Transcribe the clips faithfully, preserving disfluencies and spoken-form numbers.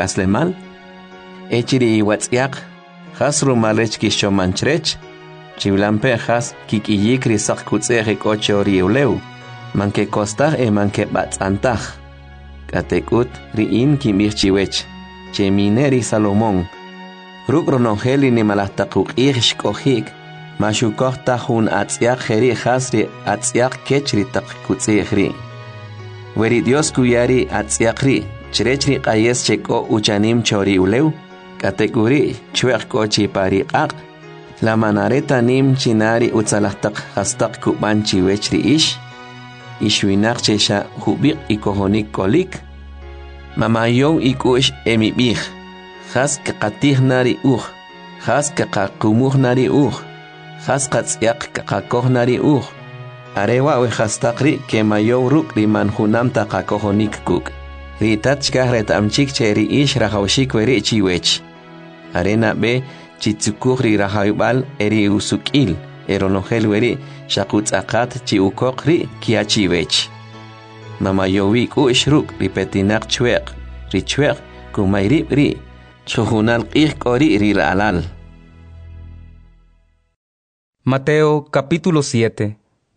kaslemal? Echiri iwatzyak, has rumalech kishomanchrech, chiblampe has kikiyikri sakkutzeri kochori uleu, manke kostah e manke batzantah. Katekut riin kimirchiwech, chemineri Salomón. Rukronongeli ni malahtakuk irshkohik, mashukoh tahun atziak heri hasri atziak kechri takkutzeri. Weri Dios kuyari atziakri, chrechri qayes cheko uchanim chori uleu, kategori chuek kochi pariqaq, la manareta nim chinari utzalahtak hastak kubanchi wechri ish, ishwinak chesha hubiq ikohonik kolik, mamayon ikush emibih, has kakatih nari uj, has kakakumuk nari uj, has katziak kakakoh nari uj, arewa we hastakri ke mayo ruk riman hunam takakohonik kuk. Ritat chkahret amchik cheri ish rahawshik weri chiwech. Arena be chitsukuri rahayubal eri usukil. Eronogel weri shakutz akat chi ukokri kia chiwech. Mama yowik uish ruk ripetinak chwek. Richwek kumayrib ri. Chuhunal qih kori ri alal. Mateo capítulo siete.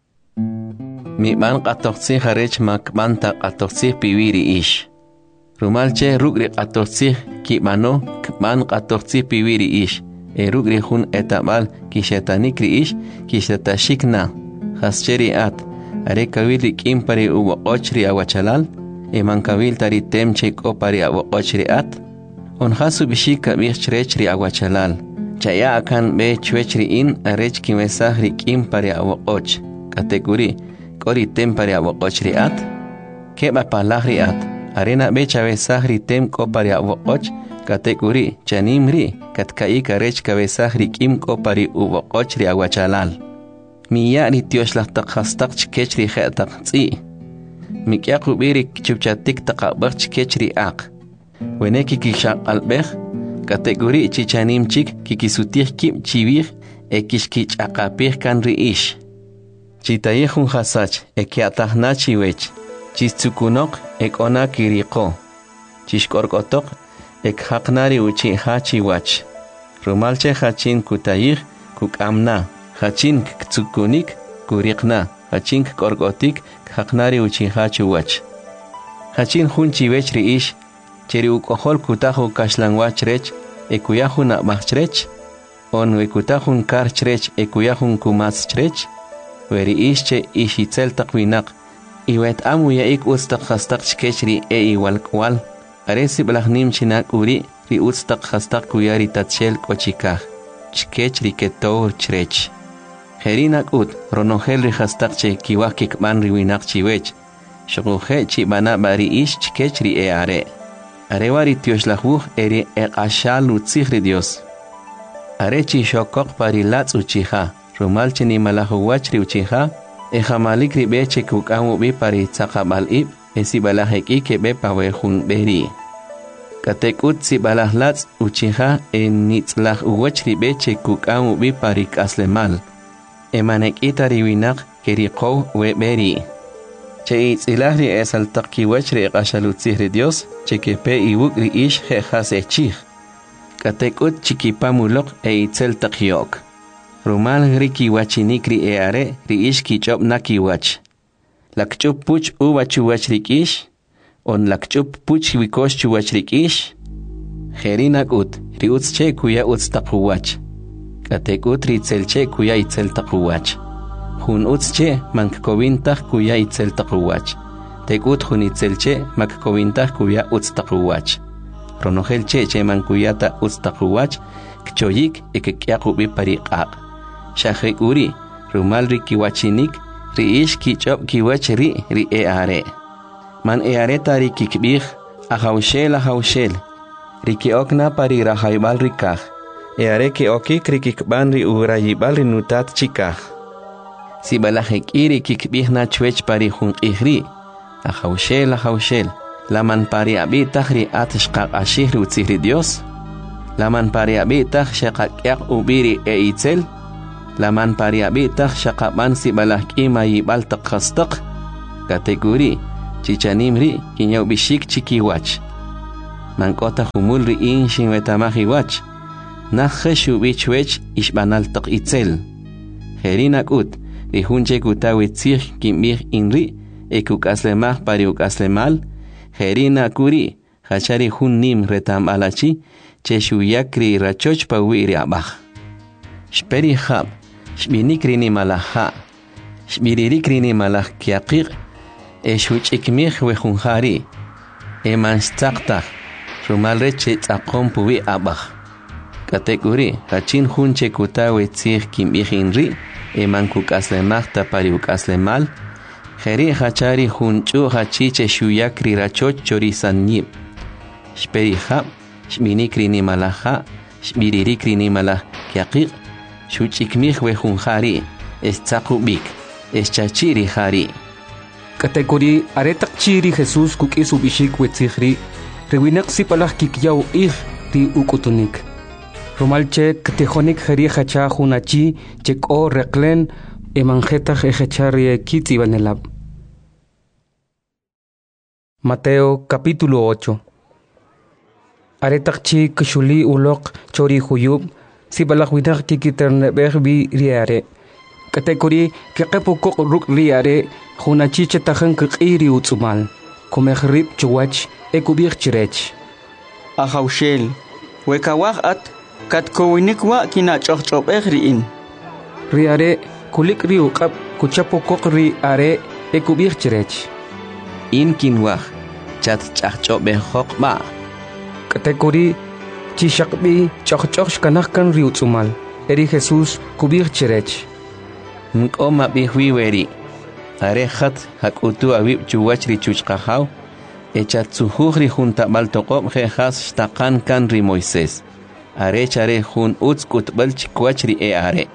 Mi man qatoqsi harech makman ta qatoqsi piwiri ish. Rumalche rugri qatoqsi ki mano kman qatoqsi piwiri ish. E rugri hun etabal ki shetanikri ish ki shetashikna. Hascheri at. Are kawili kimpari uwa ochri awachalal. E man kawil tari temche kopari awa ochri at. On hasu bishika bichrechri awachalal. Chaya akan be chwechri in arech ki mesahri kimpari awa och. Kategori. Kori tempari awoqochri at, keba palahri at, arena becha besahri tem kopari awoqoch, kategori chanimri, katkai karech kabesahri kim kopari uwoqochri awachalal. Miya ri tioshlastak hastak chkechri khetak tzi. Mikyaku biri chupchatik takabak chkechri ak. Weneki kishak albech, kategori chichanim chik kikisutir kim chivir, ekishkich akapir kan ri ish. Chitayehun hasach ekiatahnachi wech, chistsukunok ek ona kiriko, chishkorkotok ek haknari uchi hachi wach. Rumalche hachin kutayih kukamna, hachin ktsukunik kurikna, hachin korkotik haknari uchi hachi wach. Hachin hunchi wech riish, cheri ukohol kutahu kashlangwach rech, ekuyahun abachrech, on wekutahun karchrech ekuyahun kumaschrech, Weri ische ishitzel takwinak. Iwet amu ya ik ustak hastak chkechri e iwal kwal. Aresi blahnim chinak uri ri ustak hastak kuyari tatchel kochikah. Chkechri ketor chrech. Herinak ut ronogel ri hastak che kiwakik man riwinak chiwech. Shoguhe chi bana bari ish chkechri e are. Arewari tioshlahuh eri e ashal utzihri Dios. Arechi shokok parilatz uchiha. Rumalche ni malahuachri uchiha, e jamalik ribeche kukamu bi pari tsakabal ib, e si balaheki ke be pawehun beri. Katekut si balahlatz uchiha, e nitzlah uwachri beche kukamu bi pari kaslemal. E manekita riwinak kerikow we beri. Che itzilahri e saltaki wachri e kashalutzihri Dios, che kepe iwukri ish he hasechih. Katekut chikipamulok e itzel takyok. Rumal riki wachinikri e are ri ish ki chop nakiwach. Lakchup puch uwachuwach rikish, on lakchup puch wikosh chuwach rikish. Herinak ut, ri utsche kuya uts takuwach. Katek ut ri itzelche kuya itzel takuwach. Hun utsche mankkovintah kuya itzel takuwach. Tek ut hun itzelche makkovintah kuya uts takuwach. Ronohelche che mankuyata uts takuwach, kchoyik ekekyakubi pariqaq. Shahek uri, rumal ri kiwachinik, ri ish ki chop kiwach ri ri e are. Man e are tari kikbih, ahaushel ahaushel. Ri ki okna pari rahaibal rikah. E are ki okik ri kikban ri urayibal ri nutat chikah. Si balahek iri kikbih na chwech pari hun ihri. Ahaushel ahaushel. Laman pari abitah ri atishkak ashih ri utzihri Dios. Laman pari abitah shakak yak ubiri e itzel. Laman pariabitah syakaban si balah kima yibal takhastak. Kategori, cichanimri kinyau bishik chikiwach. mankota humul ri in shin wetamahi wach nakhe shubich wech ishbanal tok itzel herina kut ri hunche kutawi tzih kimir inri ekuk aslemah pariuk aslemal herina kuri hachari hun nim retam alachi che shuyakri rachoch pawiri abah shperi khab shbinikri ni malaha shbiririkri ni malah kiaqiq e shuchikmih we hunhari e manstaqta rumal reche tsaqom puwi abah kategori hachin hunche kutawe tzih kimijinri e mankuk aslemah tapariuk aslemal Heri hachari hunchu hachiche shuyakri rachoch chorisanyib. Shperihab, shminikri ni malaha, shmiririkri ni malah kiaqiq, shuchikmih we hunhari, estzakubik, eschachiri hari. Kategori aretak chiri Jesus kuk isu bishik wetzihri, rewinak si palah kikyaw ih ri ukutunik. Romalche katejonik heri hacha hunachi chek o reklen emanjetach ejechari kitzi banelab. Mateo capítulo ocho. Aretakchi kishuli ulok chori huyub si balakwinak kikiternebeh bi riare. Kategori kekepukok ruk riare hunachi chetajan kikiri utsumal. Komehrib chuwach ekubir chirech. Ahaushel wekawak at katkowinikwa kinachochobeh riin. Riare kulik ri uqab kuchapokok ri are ekubir chirech. In kinwah chat chachobeh hokba. Kategori chishakbi chachchoch kanahkan ri utsumal. Eri Jesus kubir chirech. Nkoma bihwiweri. Are khat hakutu awib chuwach ri chuchkahaw. Echat suhuh ri junta baltoqob jejas shtaqan kan ri Moisés. Are chare jun utskut balchikwach ri e are.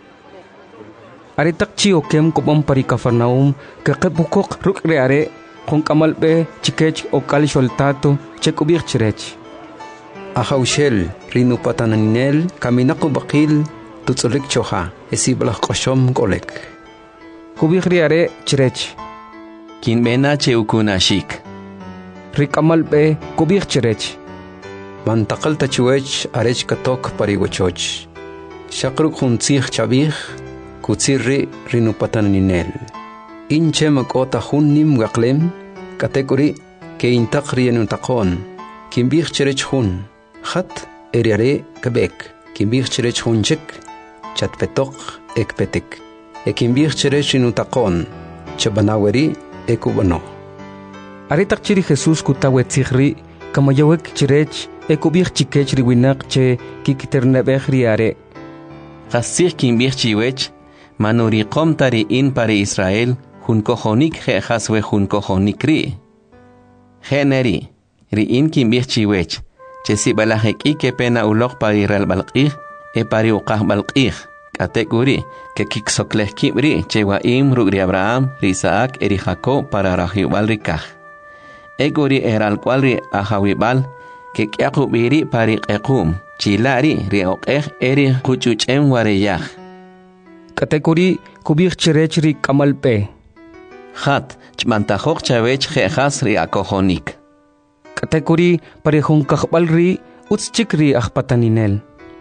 Aretak chi okem kopam pari Kafarnaum kakepukok ruk re are kung kamalbe chikech o kalisholtato chekubir chirech. Ahaushel rinu pataninel kaminaku bakil tutsulik choha esiblah koshom golek. Kubir re are chirech. Kinbena cheukunashik. Rikamalbe kubir chirech. Mantakal tachuech arech katok parigochoch. Shakruk huntzich chabih kutsirri rinupataninel. Inche makota hunnim gaklem kategori ke intakri enutaqon. Kimbih cherech hun. Khat eriare kebek. Kimbih cherech hunchek. Chatpetok ekpetek. E kimbih cherech enutaqon. Chabanaweri ekubano. Aretak chiri Jesus kutawet sihri kamayawek chirech ekubih chikech riwinak che kikiternebeh riare. Qasih kimbih chiwech manuri qomtari in pare Israel hun kojonik jejas we hun kojonik ri. Generi ri in kimbih chiwech che si balajek ike pena ulok pari ral balqih e pari uqah balqih kategori ke kiksokleh kibri che wa im rugri Abraham ri Isaac eri Jacob para rahiwal rikah. Egori eral cual ri ahawibal ke kiakubiri pari qequm chilari ri oqeh eri kuchuchem wareyah. Kategori kubir chirech ri kamalpe. Khat chmantajok chavech jejas ri akojonik. Kategori parehun kakbal ri utschik ri ahpataninel.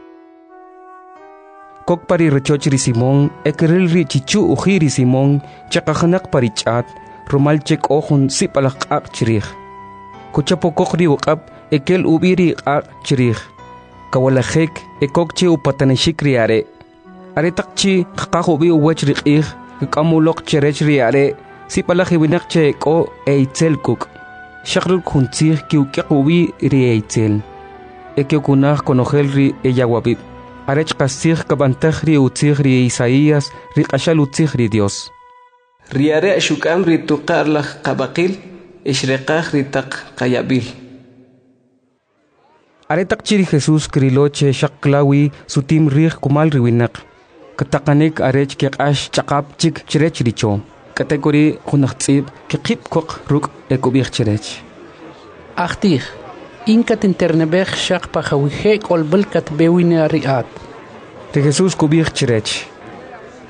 Kok pari rechoch ri Simon ekeril ri chichu uji ri Simon chakahanak pari chat rumalchek ohun sipalak ak chirich. Kuchapokok ri ukab ekel ubiri ak chirich. Kawalajek ekokche upatanishik ri are. Aretakchi kakahubi uwech rikih kamulok cherech riare si palahiwinak che ko eitzel kuk. Shakrul kuntzih kiukiakubi ri eitzel. Ekiokunah konogel ri eyawabib. Arech kasih kabantah ri utzih ri Isaías ri kashal utzih ri Dios. Riare shukam ri tuqarlah qabaqil ishreqah ri taq qayabil. Aretak chiri Jesus kriloche shaklawi sutim rih kumal riwinak. Katakanik arech kekash chakap chik chirech richo. Kategori kunahtsib kekip kok ruk ekubir chirech. Achtih, inkat internebech shak pahawihe kolbelkat bewine riat. Te Jesus kubir chirech.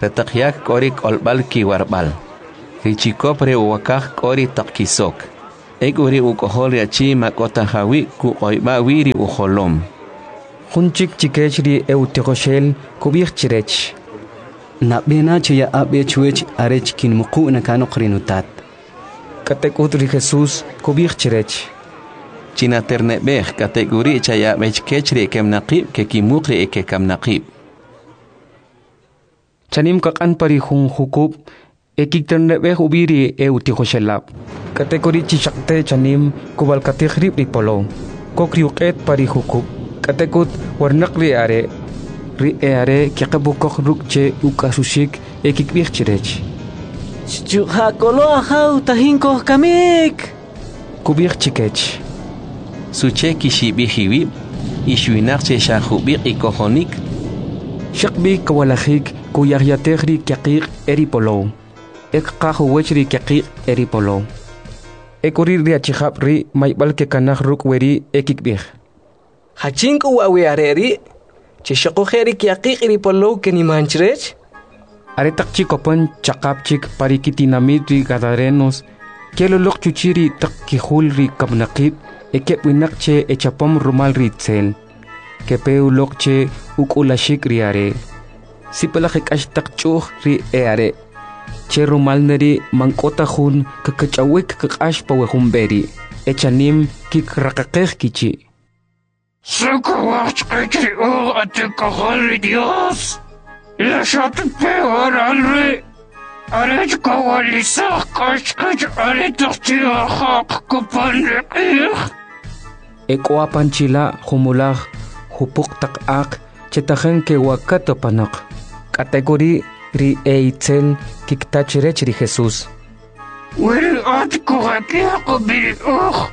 Retakyak kori kolbal ki warbal. Richikop re wakak kori takkisok. Ekuri ukohol achi makota hawi ku oiba wiri uholom. Hunchik chikechri eutikoshel kubir chirech. Na bena chaya abe chuech arech kin muku na kano krinutat. Katekutri Jesús kubir chirech. China ternebeh kategori chaya bechkechri kem naqib ke kimukri eke kam naqib. Chanim kakan pari hun hukub ekik ternebeh ubiri eutikoshelab. Kategori chishakte chanim kubal kategrib ripolo. Kokriuket pari hukub. Katekut warnak ri are ri are kikabukok rukche ukasushik ekikbih chirech. Chukakolo ahau tahinko kamik. Kubih chikech. Suche kishibihiwib ishwinakche shahubik ikohonik. Shakbi kawalahik kuyahyategri kyakik eripolo. Ek kahuwechri kyakik eripolo. Ekuri ri achihab ri maibal ke kanah rukweri ekikbih. Hachinku wawi areri. Chishako heri kiakik eripolo ke ni manchrech. Aretak chikopan chakapchik parikitinamit ri gadarenos. Kelolok chuchiri tak kihul ri kabnakib. Ekep winakche echapom rumal ritzel. Kepeu lokche ukulashik ri are. Sipalakik ashtak chuh ri e are. Che rumal neri mankota hun kakachawik kakash pawehumberi. Echanim kik rakakeh kichi. Sakawach kachri o ate kahari Dios. La shat peor alre. Arech kawalisah kashkach aretachti ahak kupanrikih. Ekwa panchila humulah hupuk tak ak chetahen ke wakato panak. Kategori ri eitzel kiktachirech ri Jesús. Wiri at kuhakia kubiri uh.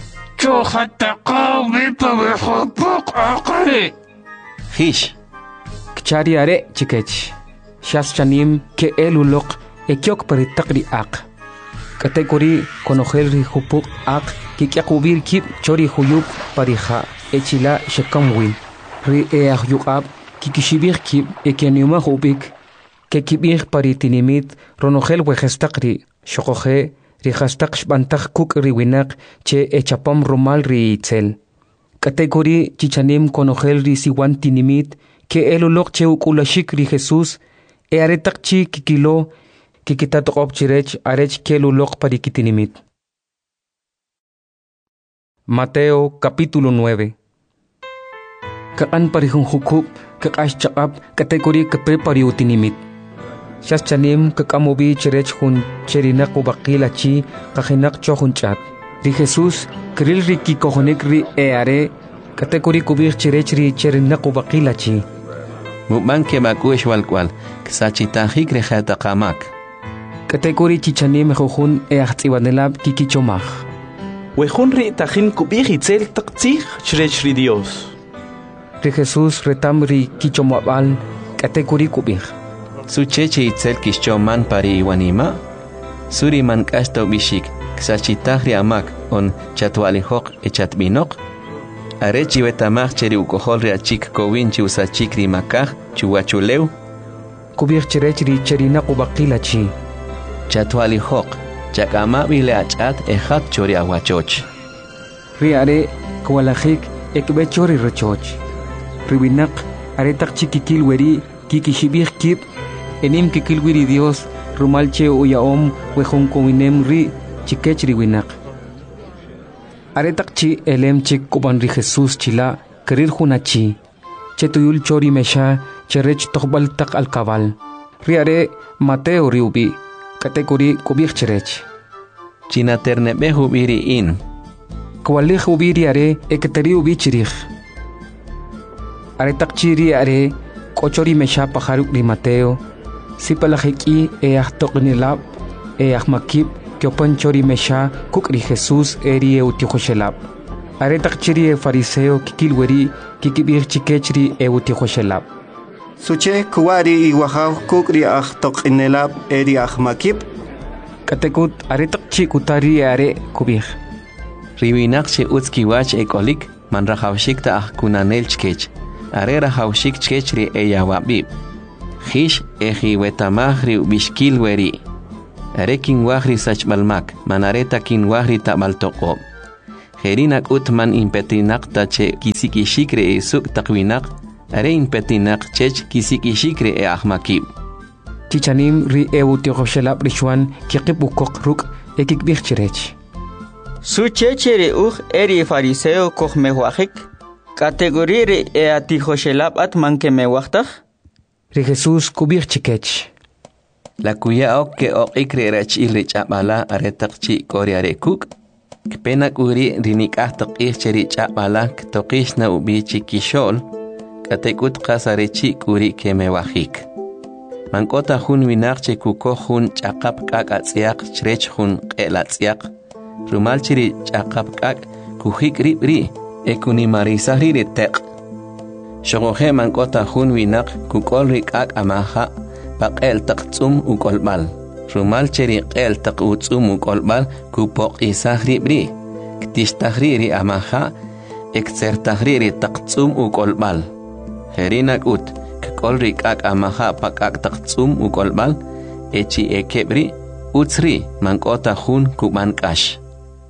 Chohatakaw bipawi hupuk akri. Hish. Kchari are chikech. Shas chanim ke elulok ekyok paritakri ak. Kategori konogel ri hupuk ak kikyakubir kip chori huyuk pariha echila shekamwin. Ri eah yukab kikishibir kip ekyanyuma hubik ke kibir paritinimit ronogel wejestakri shokoje ri hastak shbantak kuk ri winak che echapam rumal ri itzel. Kategori chichanim konogel ri siwan tinimit ke elulok che ukulashik ri Jesús e aretak chi kikilo kikitatok chirech arech kelulok parikitinimit. Mateo capítulo nueve. Kaan parihung hukub kakash chakap kategori kape pariutinimit. Shas chanim kakamobi chirech hun cherinak ubakila chi kahinak chohun chat. Ri Jesús kril ri kikohonik ri e are kategori kubir chirech ri cherinak ubakila chi. Mukman ke makush walkwal ksachitahik rejata kamak. Kategori chichanim jujun e achtsibanelab kikichomaj. Wejun ri tajin kubir itzel taktzih chrech ri Dios. Ri Jesús retam ri kichomabal kategori kubir. Sucheche itzel kishchoman pari iwanima. Suri man kashto bishik ksachitahri amak on chatwalihok echatbinok. Arechi betamach cheri ukohol ri achik kowinchi usachik ri makaj chuwachuleu. Kubir chirech ri cherina kubakila chi. Chatwali hok, chakama bile achat ejat chori aguachoch. Ri are kwalajik ekbe chori rochoch. Ribinak aretak chikikil weri kikishibir kip enim kikil wiri Dios rumalche uyaom wejun kowinem ri chikech ribinak. Aretak chi elem chik kuban ri Jesús chila kerir hunachi. Chetuyul chori mesha cherech tokbal tak al kabal. Ri are Mateo riubi. Kategori kubir chirech. China ternebe hubiri in. Kwalih hubiri are eketeri ubi chirich. Are takchiri are kochori mesha paharuk ri Mateo. Sipalahiki e ahtoknilab e ahmakib kyopan chori mesha kuk ri Jesús eri eutihoshelab. Are takchiri e fariseo kikilweri kikibir chikechri eutihoshelab. Suche kuwari iwahaw kukri ah tok inelab eri ah makip. Katekut aretak chi kutari are kubir. Ribinak che utski wach ekolik man rahawshik ta ah kunanel chkech. Are rahawshik chkech ri eya wabib. Hish eji wetamah ri bishkil weri. are kin wahri sachbalmak manareta kin wahri tabaltoqob Herinak utman impetinak tache kisikishikre e suk takwinak are impetinak chech kisikishikre e ahmakib Chichanim ri eutioxelab richuan kiqibukok ruk ekikbirchirech Su chechere uj eri fariseo koj mewajik categorire e atijoshelab atman que mewajtaj Ri Jesús kubirchikech La kuya ok ke ok ikrerach ilrich abala aretaqchi koriare kuk Kpenak uri rinikah toqih cheri abala toqishna ubi chikishol katekut qasarechi kuri kemewajik Mankota hun winak che kuko hun chaqap kak atsiak chrech hun qelatsiak Rumal chiri chaqap kak kuhik ribri ekuni marisahri reteq Shogohe mankota hun winak kukol rikak amaha Paqel taqtsum ukolbal Rumal chiri qel taqutsum ukolbal kupoq isahri bri Ktishtahriri amaha eksertahriri taqtsum ukolbal Herinak ut kol rikak amaha pakak taqtsum ukolbal echi ekebri utsri mankota hun kumankash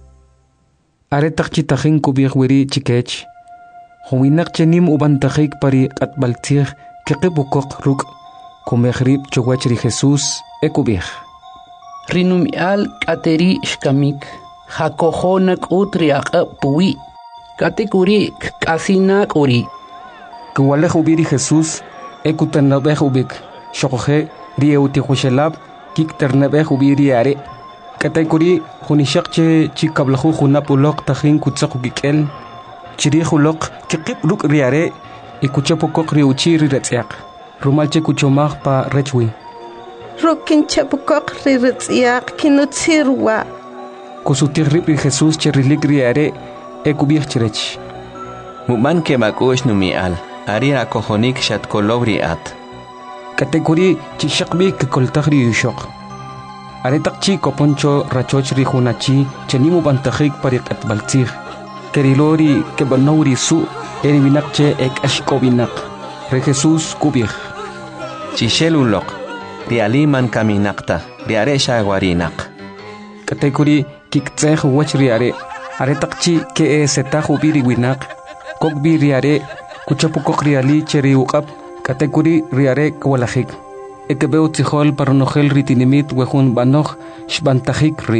Are taqchitahin kubirwiri chikech Huwinak chenim ubantajik pari atbaltir kiqibukok ruk kumehrib chowachri Jesus ekubih Rinumial kateri shkamik hakohonak utriaq puwi katekuri kasinak uri Kuwalej ubiri Jesus ekuternabeh ubik shokohe rieuti khushelab kikternabeh ubiri are katekuri khunishaqche chikablahu khunapulok tahin kutsaq gikel chiri khulok kiqib luk riare ikuchapokok riuchi riretsiaq rumalche kuchomag pa rechwi rukin chapokok riretsiaq kinutsirwa kusutir ribri Jesus cherilik riare ekubih chirech Muman ke makush numial Ari akohonik shat kolobri at. Kategori chishakbi kikoltagri yushok. Ari takchi koponcho rachochri hunachi chanimu bantajik parik at baltir. Kerilori kebanori su eri binakche ek ashkobinak. Re Jesus kubir. Chishelulok. Rialiman kaminakta. Riare shagwarinak. Kategori kiktseh wach riare. Ari takchi ke e setahu biri winak. Kokbi riare. Kuchapukok riali cheri uqab kategori riare kwalajik ekebeu tijol paronogel ritinimit wejun banoj shbantajik ri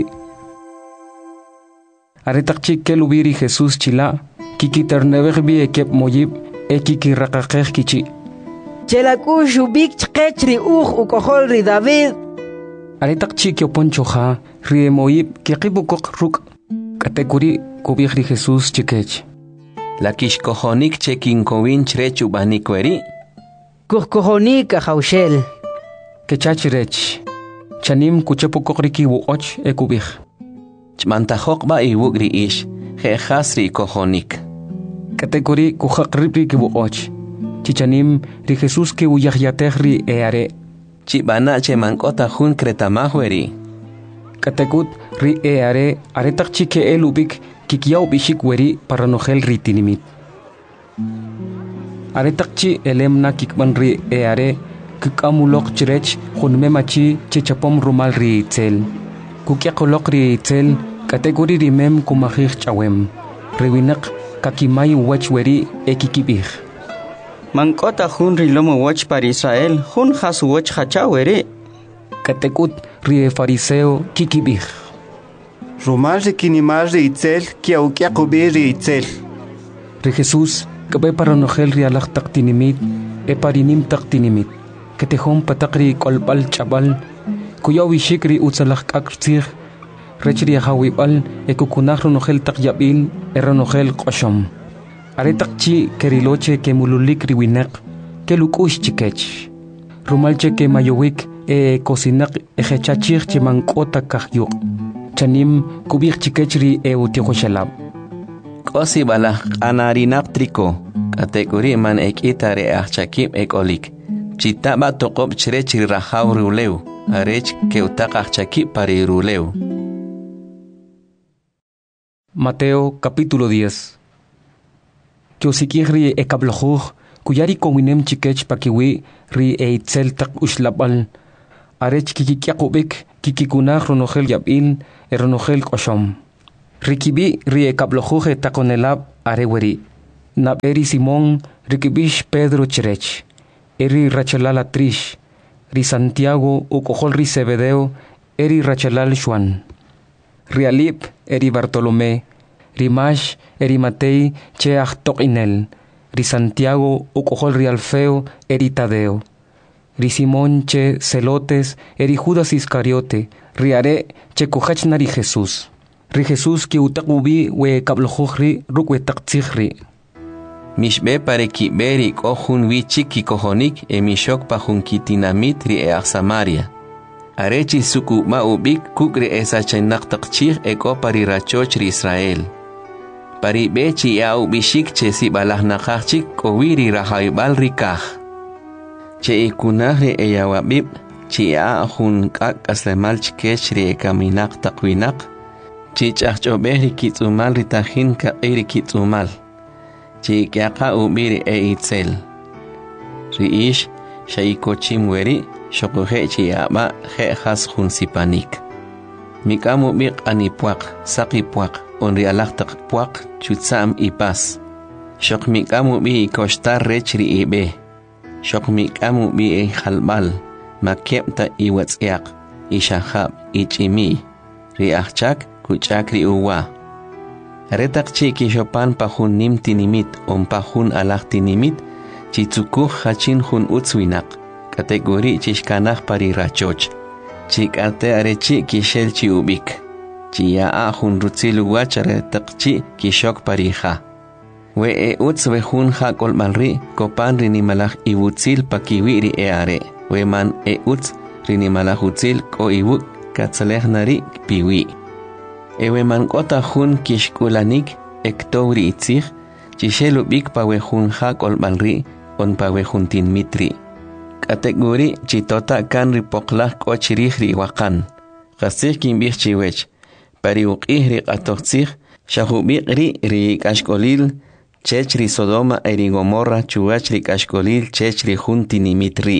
Aretakchi kelubiri Jesus chila kikiternebeg bi ekep moyib ekiki raqaqej kichi Chelaku shubik chqech ri uj ukojol ri David Aretakchi kyoponchoja ri moyib kikibukok ruk kategori kubig ri Jesus chikech La kishkohonik che kinkowin chrechu banikweri. Kuhkohonik a haushel. Kechachirech. Chanim kuchapokokriki wuoch ekubih. Chmantajok ba iwugri ish. Jehasri kohonik. Kategori kuhakribri ki wuoch. Chichanim ri Jesus ki wuyahyatehri eare. Chibana che mankota hun kretamahweri. Kategut ri eare aretak chike elubik. Kikiyaw bishik weri paranogel ritinimit. Aretakchi elemna kikban ri eare kikamulok chirech hunmemachi chichapom rumal ri itzel. Kukyakolok ri itzel kategori rimem kumahich chawem. Rewinak kakimay wach weri ekikibih. Mankota hun rilomo wach para Israel hun has wach hachawere. Katekut ri fariseo kikibih. Rumal kinimal ri itzel kia ukiakubi ri itzel. Ri Jesus kabay paranogel ri alak taktinimit e parinim taktinimit. Ketehom patakri kolbal chabal kuyaw wishik ri utsalak aktsir rechri hawibal e kukunak ronogel takyabil e ronogel koshom. Aretakchi keriloche ke mululik ri winak ke lukush chikech. Rumalche ke mayowik e kosinak e hechachir che mankota kahyuk. Chanim kubir chikechri e utihoshalab. Kosi bala anarinak triko. Kategori man ek itare achakib ek olik. Chitaba tokob chirechri rahaw ruleu. Arech ke utak achakib pari ruleu. Mateo capítulo diez. Chosikiri e kablojuj kuyari kowinem chikech pakiwi ri e itzel tak ushlabal. Arech kikikyakubik kikikunaj ronojel yab'il e ronojel k'oxom. Rikibi ri ekablojuje takonelab areweri. Nab'eri Simón rikibix Pedro chirech. Eri rachalal atrish. Ri Santiago ukojol ri Zebedeo eri rachalal Juan. Ri Alip eri Bartolomé. Ri Mash eri Matei che achtok inel. Ri Santiago ukojol ri Alfeo eri Tadeo. Ri Simón che Celotes eri Judas Iscariote. Ri are che kujachna ri Jesús. Ri Jesús ki utakubi we kablojri rukwe taktsikhri. Mishbe pare ki beri kohun wichik ki kohonik e mishok pa hun kitinamit ri e Samaria. Arechi suku ma ubik kukri esa chenak takchir e ko pari rachoch ri Israel. Pari bechi ya ubishik che si balah nakachik ko wiri rahaibal rikah. Che ikunahri e yawabib chi ya hun kak aslemal chikech ri e kaminak takwinak. Chi chachobehri kitsumal ritahin ka eri kitsumal. Chi kiaka ubiri e itzel. Riish shaikochim weri shokuhe chi aba he has hun sipanik. Mikamu bik anipuak, sakipuak, onri alaktak puak chutsam ipas. Shok mikamu bi ikostar rechri ibe. Shok mikamu bi e halbal, makepta iwatsiak, ishahab, ichimi. Riachchak kuchakri uwa. Retak chi kishopan pahun nim tinimit on pahun alak tinimit chitsukuh hachin hun utswinak kategori chishkanah pari rachoch chikarte arechi kishel chi ubik chiya a hun rutzilu wachare takchi kishok pariha we e utswe hun ha kolmalri kopan rinimalach iwutzil pakiwiri e are we man e utz rinimalach utzil ko iwuk katsaleh nari piwi ewe man kota hun kishkulanik ektowri itzig chishelu bik pawe hun ha kolmalri on pawe hun tin mitri kategori chitota kan ripoklah ko chirihri wakan qasih kimbih chiwech pari uqihri qatoqsih shahubik ri ri kashkolil chechri Sodoma eri Gomorra chuachri kashkolil chechri hun tinimitri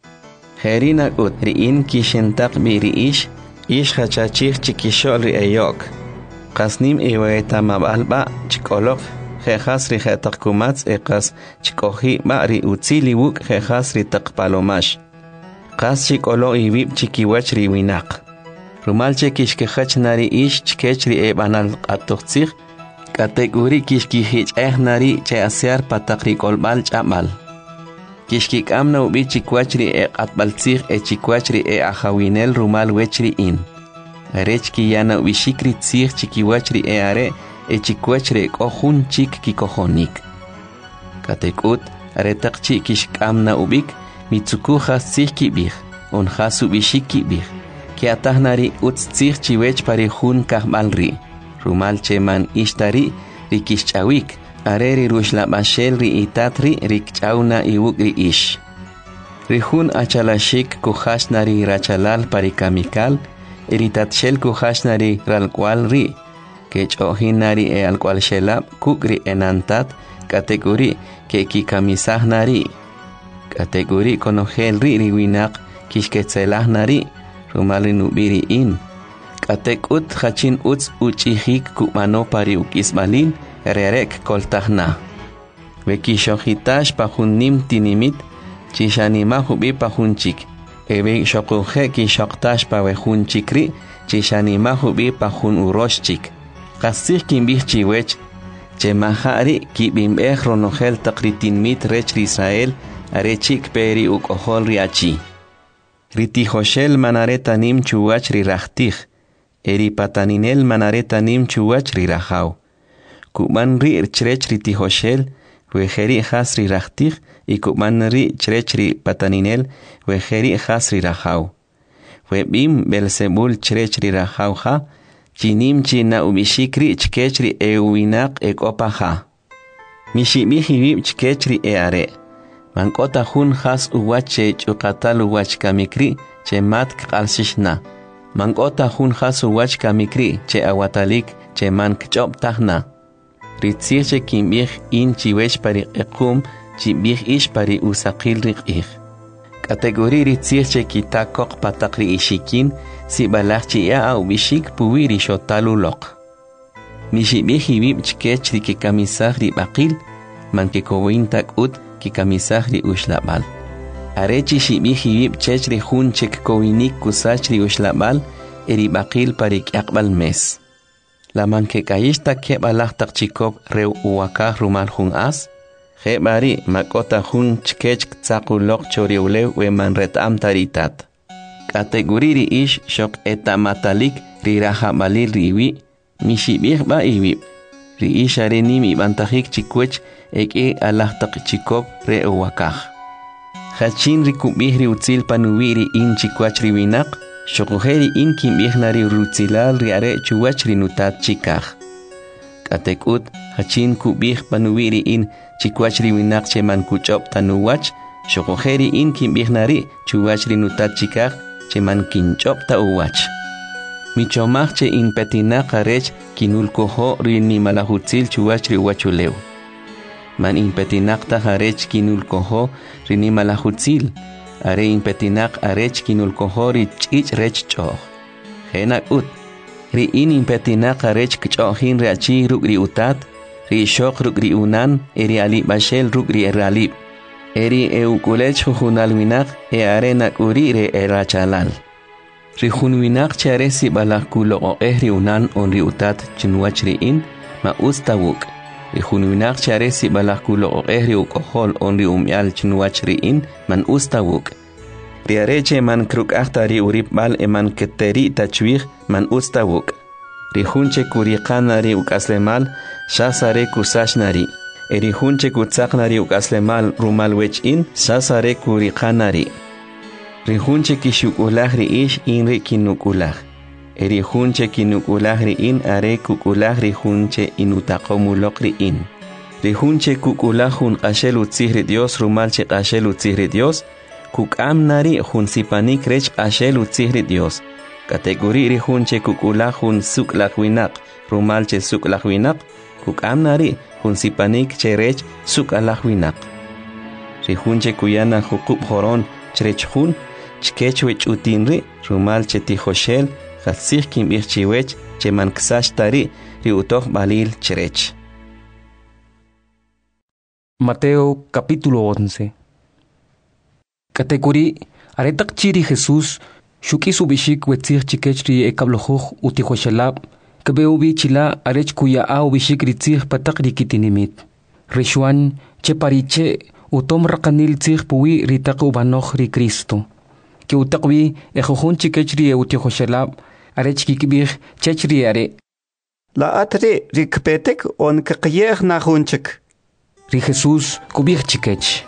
herina ut ri in kishentak bi ri ish ish hachachich chikishol ri eyok qasnim iweta mabalba chikolok Jejas ri jetakumatz ekas chikohi ba ri utzili wuk jejas ri takpalomash. Kas chikolo ibib chikiwach ri winak. Rumal chekishkehach nari ish chkech ri ebanal atochtzich. Kategori kishkihich eh nari che asear patakri kolbal chamal. Kishkik amna ubi chikwach ri e atbaltzich e chikwach ri e ahawinel rumal wechri in. Arech ki yana ubi shikri tzich chikiwach ri e are e chikwachre kohun chik kikohonik. Katekut aretak chik ishkamna ubik mitsukuha siki bih on hasu bishiki bih ki atahnari utzich chiwech pari hun kahmalri rumal cheman ishtari rikishchawik areri rushla bashel ri itatri rikchauna iwukri ish rihun achalashik kuhashnari rachalal pari kamikal eritatshel kuhashnari ralkwal ri que chohinari e al cual shelab kukri enantat kategori que kikamisah nari kategori konogel ri riwinak kishketzelah nari rumali nubiri in katekut hachin uts uchihik kumano pari ukisbalin rerek koltahna vekishohitash pahunim tinimit chishanima hubi pahunchik ebe shokuhe kishoktash pawehunchikri chishanima hubi pahun uroshchik Kasih kimbih chiwech, chemahari kibimbeh ronogel takritin mit rech Israel, arechik peri ukohol riachi. Ritihoshel manaretanim chuwach rirachtih, eri pataninel manaretanim chuwach rirahau. Kuman ri chrech ritihoshel, wejeri has rirachtih, y kuman ri chrech ri pataninel, wejeri has rirahau. Webim Belzebul chrech rirahau ha, Chinim china ubishikri chkechri e uinak e kopaha. Mishibihibib chkechri e are. Mankota hun has uwache chukatal uwach kamikri che mat kalsishna. Mankota hun has uwach kamikri che awatalik che mank chop tahna. Ritzirche kimbih in chiwech pari ekum chibih ish pari usakil rik ich. Kategori ri tzih che kita kok patak ri ishikin si balak chi ya au bishik puwi ri shotalu lok. Mishibih hibib chkech ri ki kamisah ri bakil man ke kowin tak ut ki kamisah ri ushlabal. Arechi shibih hibib chech ri hun chek kowinik kusach ri ushlabal eri bakil parik yakbal mes. La man ke kayishta ke balak tak chikop reu uwakah rumal hun as. Hebari makota hun chkech tsakulok choriulew we man retam taritat. Kategori ri ish shok eta matalik ri raha balil riwi mishibih ba iwi. Ri ish are nimi bantahik chikwech ek e alah tak chikop re uwakah. Hachin ri kubih ri utzil panuwi ri in chikwach ri winak. Shokuheri in kimbih nari rutzilal ri are chuwach ri nutat chikah. Katekut hachin kubih panuwi ri in chikwach ri winak che man kuchop tanuwach. Shokuheri in kimbih nari chuwach ri nutat chikah che man kinchop ta uwach. Michomach che in petinak arech kinul koho ri ni malahutzil chuwach ri uwachulew. Man in petinak ta arech kinul koho ri ni malahutzil. Are in petinak arech kinul koho ri chich rech choh. Henak ut. Ri in in petinak arech kchohin ri achi ruk ri utat. Ri shok ruk ri unan eri alib bashel ruk ri eralib. Eri eukulech hujunal winak e arenak uri re erachalal. Ri hun winak chare si balak kulo o eh ri unan on ri utat chinwach ri in ma ustawuk. Ri hun winak chare si balak kulo o eh ri ukohol on ri umyal chinwach ri in man ustawuk. Ri areche man kruk ahta ri urip bal e man keteri tachwih man ustawuk. Ri hunche kuriqana ri ukaslemal shasare kusashnari. Eri hunche kutsaknari ukaslemal rumal wech in shasare kuriqanari. Ri hunche kishukulah ri ish in ri kinukulah. Eri hunche kinukulah ri in are kukulah ri hunche inutaqomulok ri in. Ri hunche kukulah hun qashel utzih ri Dios rumal che qashel utzih ri Dios. Kukam nari hun sipanik rech qashel utzih ri Dios. Kategori ri hunche kukulah hun suklak winak rumal che suklak winak. Kukam nari hun sipanik che rech sukalak winak. Ri hunche kuyana hukub horon cherech hun chkech wech utinri rumal che tijoshel Hatzich kim irchiwech che man ksash tari ri utoh balil cherech. Mateo capítulo once. Categorí aretak chiri Jesús shuki subishik wetzich chikech ri ekablojuj utihoshelab kabeubi chila arech kuya a ubishik ritzich patak rikitinimit. Rishuan che pariche utom rakanil tzich puwi ritak ubanoch ri Cristo. Que utakwi ejojun chikech ri utihoshelab arech kikibih chechri are. La atre rikpetek on kakiyeh na hunchik. Ri Jesús kubih chikech.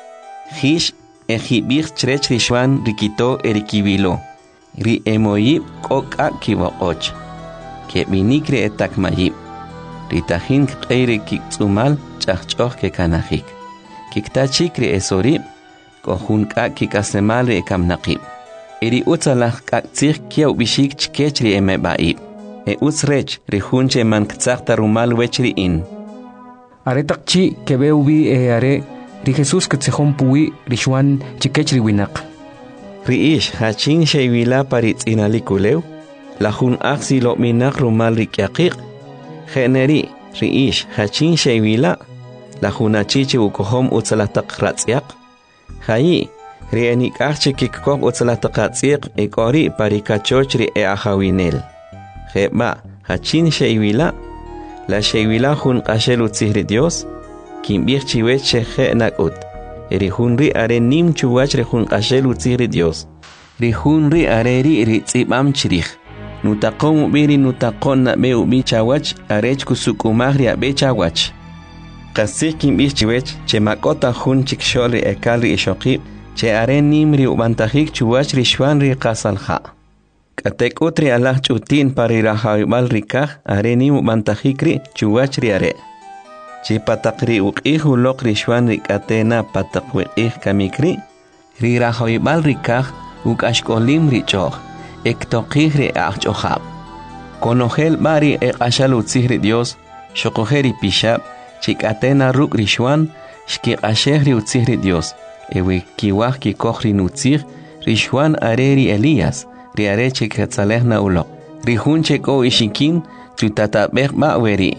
Hish ejibih chrech rishuan rikito erikibilo. Ri emoyib kok a kibokoch. Que minikre etak mayib. Ritahin kqeire kiksumal chachchoh ke kanahik. Kiktachikre esorib kohun ka kikasemal re kamnaqib. Eri utsalah kaktsir kiaw bishik chkech ri emebaib. E utsrech ri hunche man ktsakta rumal wechri in. Are takchi kebeubi e are ri Jesús ktsehon puwi rishuan chikech ri winak. Ri ish hachin sheywila paritz inalikulew. La hun aksi lo minak rumal ri kyaqiq. Generi ri ish hachin sheywila. La hun achiche ukohom utsalah takratziaq. Hayi ri enik arche kikkok utsalah takratziaq ekori parikachoch ri e ahawinel. Jeba hachin sheywila. La sheywila hun qashel utzih ri Dios. Kimbir chiwech sheje nakut. Eri hun ri are nim chuwach ri hun qashel utzih ri Dios. Ri hun ri are ri ri tzibam chirich. Nutaqom ubiri nutaqon na be ubi chawach arech kusukumah ri abe chawach. Qasih kimbir chiwech che makota hun chikshol ri ekal ri ishoqib. Che are nim ri ubantahik chuwach ri shwan ri qasalha. Katek utri Allah chutin pari rahawibal rikah are nim ubantajik ri chuwach ri are. Chi patak ri uqih ulok ri shwan ri katena patak wiqih kamikri. Ri rahawibal rikah ukashkolim ri choh. Ektoqih ri achchohab. Konojel bari e qashal utzih ri Dios. Shokoheri pishab. Chi katena ruk ri shwan. Shki qasheh ri utzih ri Dios. ewe kiwah ki kohri nutzir, rishwan areri Elías, ri areche ketzaleh na ulo, ri hunche ko ishikin, chutatabek ma'weri.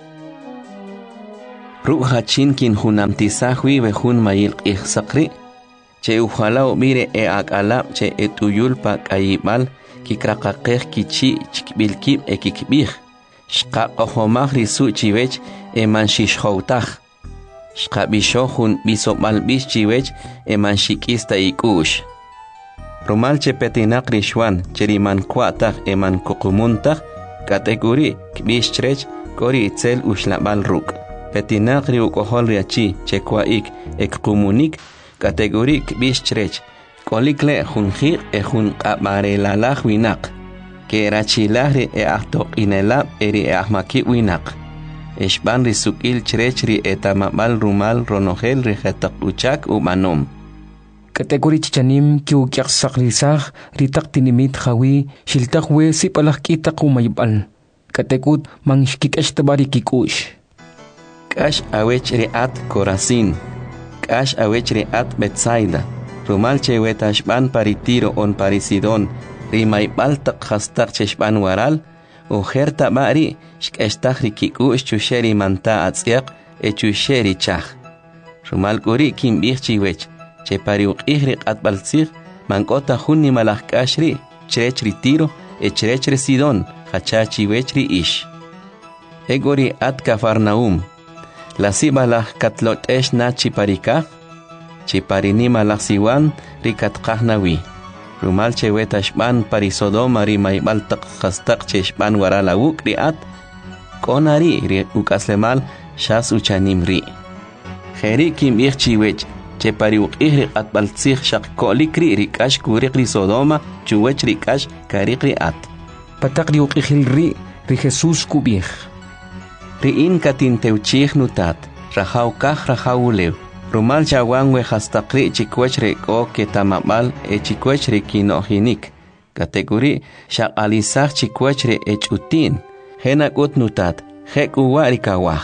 Ru hachin kin hunamtisahwi ve hun mayil ihsakri, che ujalao mire e akalab che etuyul pa kayibal, ki krakakeh kichi chikbilkib e kikbih, shka kohomah risu chiwech e manshishhoutah. Shkabisho hun bisomal bis chiwech e manshikista ikush. Rumal che petinak rishwan cheriman kwatah e man kukumuntah kategori kbish chrech kori itzel ushlabal ruk. Petinak ri ukohol riachi che kwaik ek kumunik kategori kbish chrech kolikle hunjir e hun qabarelalaj winak. Ke rachilahri e ahtok inelab eri e ahmaki winak. Eshban risukil chrechri etamabal rumal ronogel rijetak uchak umanom. Kategori chichanim ki ukiak sakrisah ritak tinimit hawi shiltak we sipalak kitak umayibal. Kategut mangshkikesh tabari kikush. Kash awech riat Corazin. Kash awech riat Betsaida. Rumal chewetashban paritiro on Parisidon. Rimaibal tak hastak cheshban waral. Ujer tabari shkeshtahri kikush chusheri manta atziak e chusheri chah. Rumal kuri kim bichchiwech che pariuk ihri atbalzig mankota hunni malakashri chrechri tiro e chrechri sidon hachachi wechri ish. Egori at Cafarnaum. La sibalah katlot esh na chiparika chiparini malaksiwan rikat kahnawi. Rumal chewetashban parisodoma ri maibal tak hastak cheshban warala uk riat konari ri ukaslemal shas uchanim ri. Kheri kim ichchiwech che pariuk ihri atbalzig shak kolikri rikash kurik ri sodoma chuwech rikash karik ri at. Patak ri ukihil ri ri Jesus kubih. Ri in katin teuchih nutat rahaw kah rahaw ulew. Rumal chawan we hastakri chikwech reko ke tamabal e chikwech re kinohinik. Kategori shak alisach chikwech re echutin. Henakut nutat hek uwa rikawah.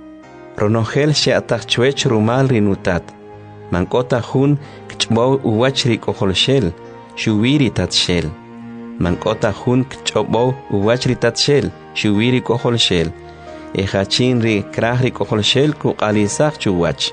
Ronogel she atachwech rumal rinutat. Mankota hun kchbo uwach rikoholshel. Shuwiri tatshel. Mankota hun kchbo uwach ritatshel. Shuwiri koholshel. E hachin ri krah rikoholshel ku alisach chuwach.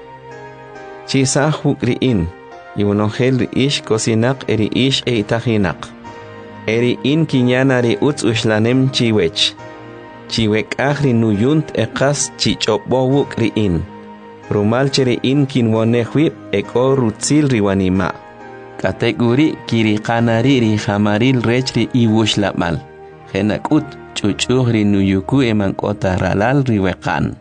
Chisah hukriin, yunogel ish kosinak eri ish e itahinak. Eri in kinyana ri utz ushlanem chiwech. Chiwek ahri nuyunt ekas chichobo wukriin. Rumal cheri in kinwonehwip eko rutzil riwanima. Kategori kiri kanari ri hamaril rechri iwushlamal. Henakut chuchuh ri nuyuku emankota ralal riwekan.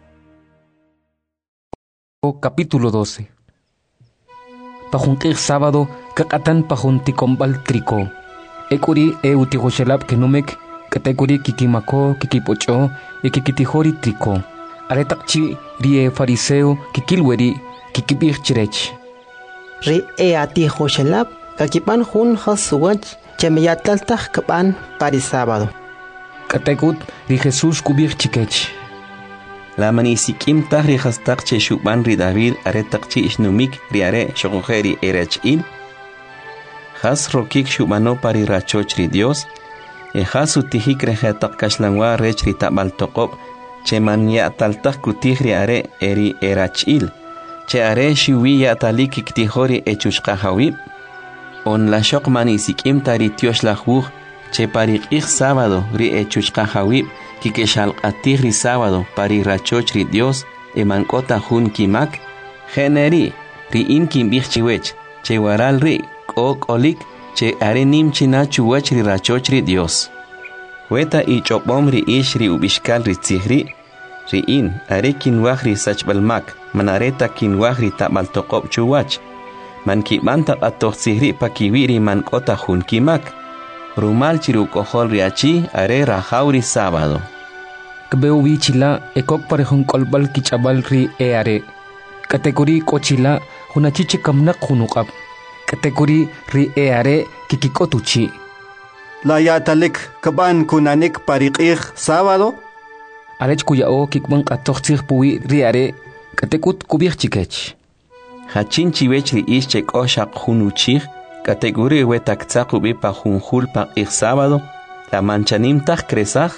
Capítulo doce. Pajuntir sábado, kakatan pajunticombal trico. Ekuri e utihoshelab kenumek, kategori kikimako, kikipocho, e kikitihori trico. Aretakchi rie fariseo, kikilweri, kikibir chirech. Ri e atihoshelab, kakipan hun hasuwach, chemeyatlaltah kapan parisábado. Kategut ri Jesus kubir chikech. La manisikim tahri hastak che shuban ri David aretak chi ishnumik ri are shogojeri erachil. Has rokik shubano pari rachoch ri Dios. E has utihik rejatak kashlanwa rech ri tabal tokop. Che man ya taltak kutih ri are eri erachil. Che are shuwi ya talik iktihori echushka hawib. On la shok manisikim tari tiosh la huj. Che pari ik sábado ri echushka hawib. Kikeshal atigri sábado pari rachoch ri Dios e mankota hun kimak generi ri in kim bichchiwech che waral ri ok olik che are nim china chuwech ri rachoch ri Dios weta i chopom ri ish ri ubishkal ri tzihri ri in are kinwah ri sachbalmak manareta kinwah ri tabal tokop chuwach man kibanta atochzihri pakiwiri mankota hun kimak Rumal chiru kohol riachi are rajauri sábado. Kbeu bichila ekok parehun kolbal kichabal ri e are. Kategori kochila hunachichi kamnak hunukap. Kategori ri e are kikikotuchi. La yatalik kaban kunanik pariqih sábado. Arech kuyao kikban katochir puwi ri are. Katekut kubir chikech. hachin chiwech ri ish chek oshaq hunuchig categoría wetak tsaqubi pa junjul pa ik sábado la manchanim tak kresaj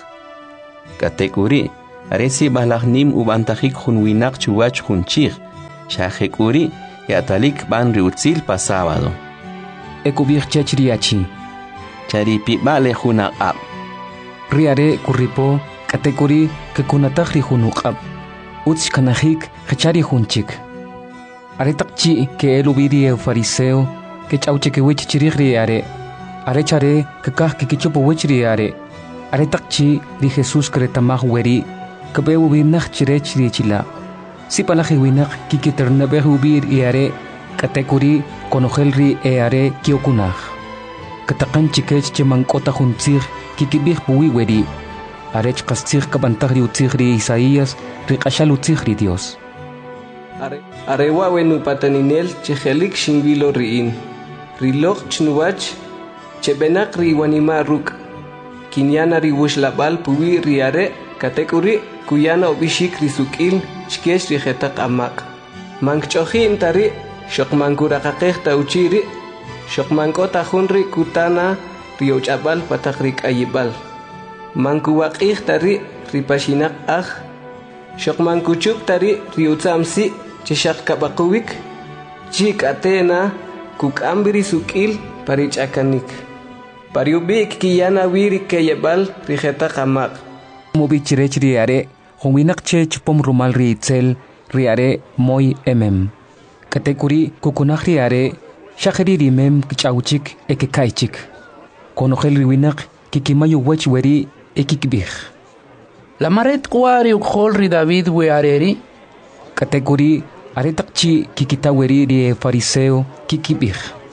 categoría aresi balagnim ubantajik junwinak chuwach junchig shajekuri yatalik ban riutzil pa sábado ekubir chachriachi charipi bale junaqab riare kuripo categoría que kunatagri junuqab uts kanajik khachari junchik aretakchi que elubiri el fariseo que chauche que wich chirigri are are chare que kah que kichupo wichri are are takchi di Jesús kretamah weri que be ubinach chirechri chila si palaji winak kikiterna be ubir i are category konogelri e are kiokunaj katakan chikech chemankota juntzig kikibih puwi weri arech qastzig kabantagri utzigri Isaías riqashal utzigri Dios are are wawenu pataninel chejelik shingvilo riin rilok chnuwach chebenak riwanima ruk kinyana riwush labal puwi riare katekuri kuyana obishik risukil chkesh rijetak amak mankchohin tari shokmankurakaqeh tauchiri shokmankota hunri kutana riochabal patakrik ayibal mankuwaqih tari ripashinak ah shokmankuchuk tari riutsamsi cheshak kabakuwik chik atena kuk ambiri sukil parichakanik pariubik kiyana wiri keyebal rijeta kamak mubi chirech riare honginak che chupom rumal riitzel riare moy emem katekuri kukunak riare shakiri rimem kichauchik ekekaichik konogel riwinak kikimayu wech weri ekikbih la maret kwari ukhol ri David we areri katekuri aretakchi kikitaweri ri fariseo kikibih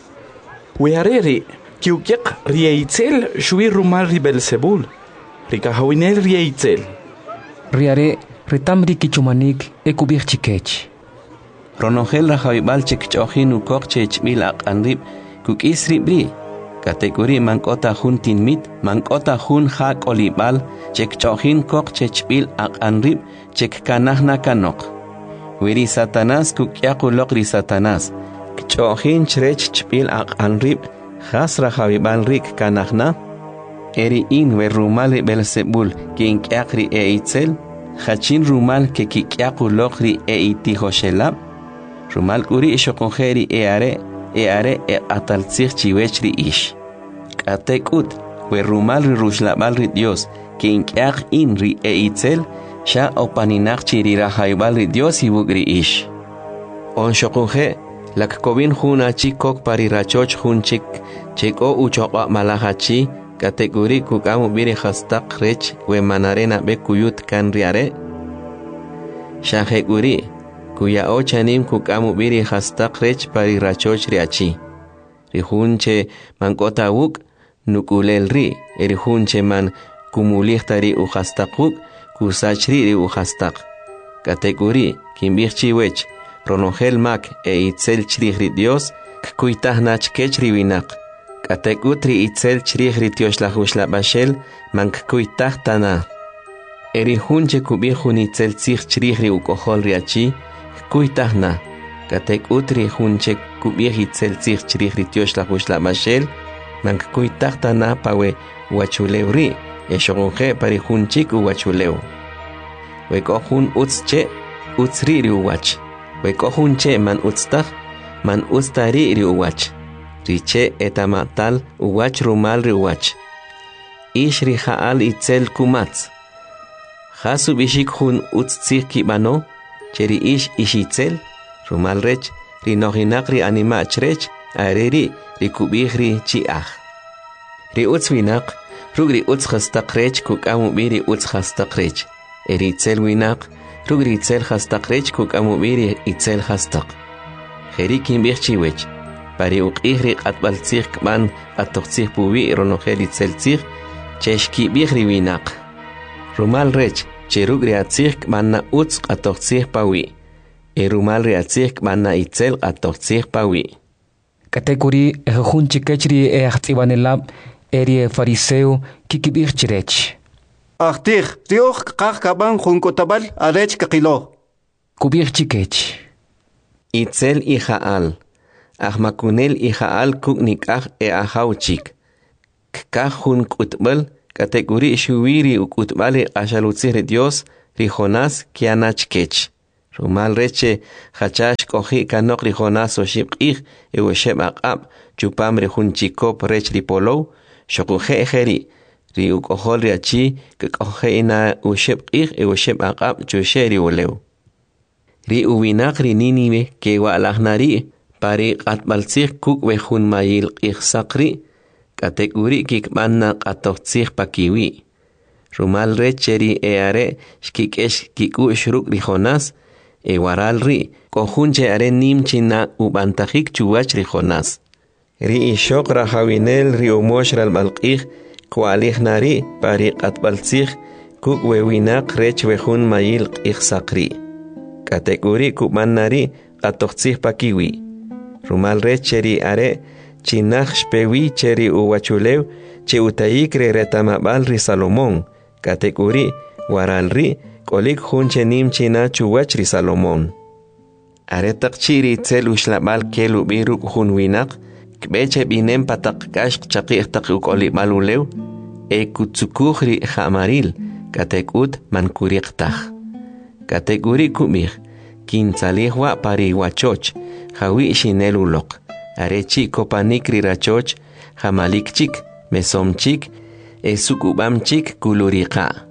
weareri kiukiak rieitzel shui rumal ri Belzebul rikahawinel rieitzel riare ritamri kichumanik ekubih chikech ronogel rajaibal chekchojin ukok chechbil aqanrib kukisri bri kategori mankota juntin mit mankota jun hak olibal chekchojin kok chechbil aqanrib chekkanahna kanok wiri Satanás kukyaqulok ri Satanás kchojin chrech chbil aqanrib khas rajaibal rik kanahna eri in we rumal Belzebul kin kyaqri eitzel khachin rumal ke kikyaqulok ri eitihoshelab rumal kuri shokonjeri eare eare e ataltzig chiwechri ish katekut we rumal ri rushlabal ri Dios kin kyaq in ri eitzel sha opaninaq chiri rajaibal ri Dios ibugri ish on shokonje lak kovin juna chikok pari rachoch junchik cheko uchoqa malahachi kategori kukamu biri khastaq rech we manarena be kuyut kan riare shaheguri kuya ochanim kukamu biri khastaq rech pari rachoch riachi rihunche mankota wuk nukulel ri erihunche man kumulihtari u khastaquk kusachri ri u khastaq kategori kimbirchi wech ronogel mak e itzel chri Dios kuitahnach kechri winak katekutri itzel chri Dios la hushla bashel mank kuitahtana erihunche kubihun itzel zich chri u kohol riachi kuitahna katekutri hunche kubih itzel zich chri Dios la hushla bashel mank kuitahtana pawe wachulewri eshogonje pari hunchik u wachuleu we kohun utsche utsri ri wach we kohunche man utstach man ustari ri uwach riche etamatal uwach rumal ri uwach ish ri haal itzel kumatz hasu bishik hun utstsik kibano cheri ish ishitzel rumal rech ri nohinak ri anima chrech areri ri kubih ri chiach ri utzwinak rugri utz khastaq rech kukamu biri utz khastaq rech eri itzel winak rugri itzel khastaq rech kukamu biri itzel khastaq Jerikin birchiwech pari uqihri qatbaltzig kman atoqtzig puwi ronogel itzeltzig cheshki bihri winak rumal rech cherugri atzig kmanna utz atoqtzig pawi e rumal ri atzig kmanna itzel atoqtzig pawi kategori ehun chikechri e ahtibanelab eri fariseo kikibir chirech ahtig tioch qaq kaban junkotabal arech kaqilo kubir chikech Itzel y Jaal. Ahmakunel y Jaal kuk nikah e ahauchik. Kajun kutbal kategori shuwiri ukutbali ashalutzir Dios ri Jonás kianachkech. Rumal reche hachash kohi kanok ri Jonás o shibqih e o sheb aqab chupam ri hunchikop rech ri polow shokuhe ejeri ri ukohol ri achi kohe ina o shibqih e o sheb aqab chusheri olew. Ri uwinak ri Nínive ke walahnari pari qatbaltzih kuk wejun mayil qihsaqri kategori kikmanna qatoqtzih pakiwi. Rumal recheri eare shkikesh kiku shruk ri Jonás e waral ri kohunche are nimchina ubantajik chuwach ri Jonás. Ri ishok rahawinel ri umosh ral balqih kwalih nari pari qatbaltzih kuk wewinak rech wejun mayil qihsaqri. Kategori kubannari qatoqtzih pakiwi. Rumal recheri are chinach shpewi cheri uwachulew che utayik re retamabal ri Salomón. Kategori waral ri kolik hunche nim china chuwach ri Salomón. Are takchiri tzel ushlabal kelu biruk hun winak kbeche binem patak kash chaqih tak ukolik malulew e kutsukuh ri jamaril katekut mankuriqtah. Kategori kumih kintzalihwa pari wachoch hawi shinelulok. Arechi kopanik ri rachoch hamalikchik mesomchik e sukubamchik kuluriqa.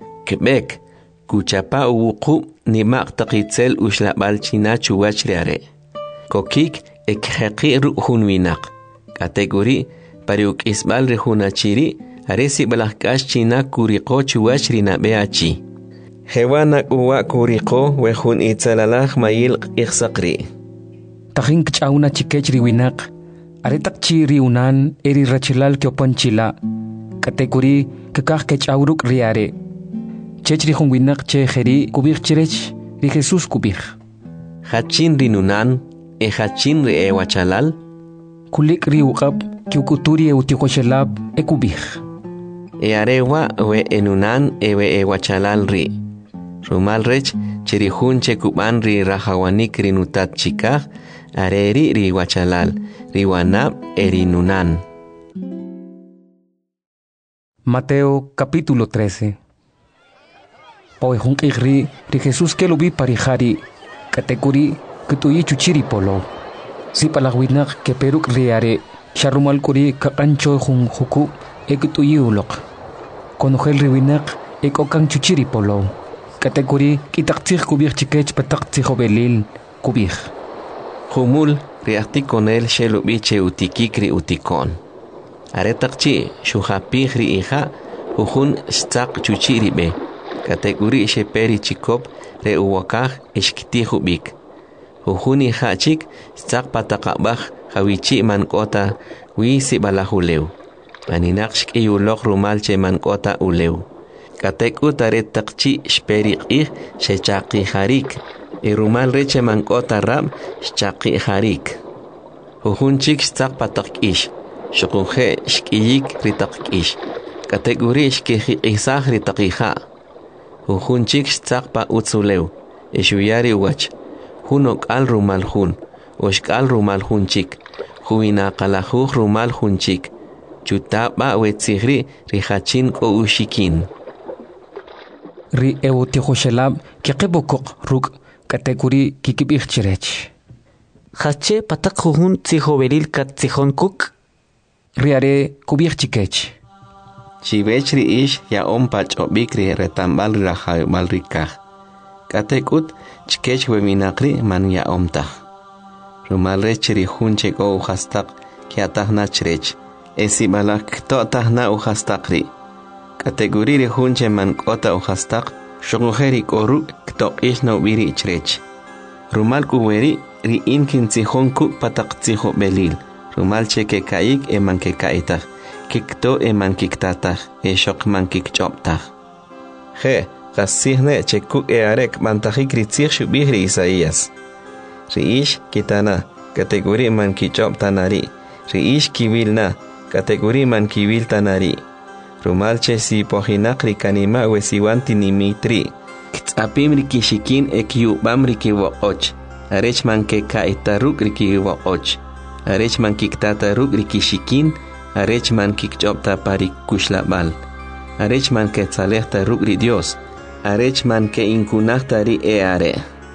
Kbek kuchapa uwuqu nimaq taqitzel ushlabal china chuwach reare. Kokik ekheqi ruhun winak. Kategori pariuk isbal rehunachiri aresi balakash china kuriqo chuwach rinabeachi. Hewanak uwa kuriqo wehun itzalalaj mayil iqsaqri. Tahin kchauna chikech riwinak aretak chi riunan eri rachilal kyopanchila. Kategori kekah kechawruk riare. Chech rihun winak che jeri kubich chirech ri Jesus kubich. Hachin rinunan e hachin ri e wachalal. Kulik riuqab kiukuturi e utikoshelab e kubich. E arewa we enunan e we e wachalal ri. Rumal rech chirihun che kuban ri rahawanik rinutat chikah areri ri wachalal riwanab e rinunan. Mateo capítulo trece. Poehun igri ri Jesus que lo vi parijari kategori kutuyi chuchiri polo. Si palagwinak que peruk riare sharumal kuri kakancho hun huku e kutuyi ulok. Konogel riwinak e kokang chuchiri polo. Kategori kitaktir kubir chikech pataktir belil kubir. Humul riakti konel shelubiche utikikri utikon. Aretakchi shuhapih ri iha uhun stak chuchiri be. Kategori sheperi chikop re uwakah ishkitihu bik. Uhun iha chik stak patakabah hawichi mankota wisi balahuleu. Maninakshk iyulok rumalche mankota uleu. Katekut aretakchi shperi ih shechaki harik. Irumal reche mankota rab shchaki harik. Uhun chik stak patak ish. Shukunhe shkiyik ritak ish. Kategori shkihi isah ritak iha. Uhun chik stak pa utsulew. Ishuyari wach. Hunok al rumal hun. Ushk al rumal hun chik. Huina kalahuh rumal hun chik. Chutaba wetzihri rihachin ko ushikin. Ri eutihoshelab kikibokok ruk kategori kikibich chirech. Hache patak huhun tsihoveril kat tsihon kuk. Riare kubich chikech. Chivechri ish ya ompach obikri retambal rahay malrikah. Katekut chikech weminakri man ya omtah. Rumalrechri hunche go uhastak kiatahna chrech. Esi balak to tahna uhastakri. Kategori ri hunche man kota uhastak. Shogujeri koru kto ish no biri chrech. Rumal kuweri ri inkin tsihon kuk patak tsiho belil. Rumal cheke kaik e man ke kaitah. Kikto e man kiktatah. E shok man kikchoptah. He, kasihne chekuk e arek mantajik ritzih shubihri Isaías. Riish kitana. Kategori man kichop tanari. Riish kivilna. Kategori man kivil tanari. Rumalche si pohinak rikanima wesiwanti nimitri. Ktsapim rikishikin e kiubam rikiwokoch. arech man ke ka itaruk riki waqoch, arech man kiktata ruk riki shikin, arech man kikchopta pari kushlabal, arech man ke tzalehta ruk ri Dios, arech man ke inkunahta ri e are.